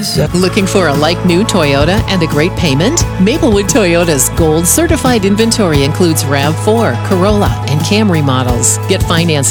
Looking for a like-new Toyota and a great payment? Maplewood Toyota's Gold Certified inventory includes RAV4, Corolla, and Camry models. Get financed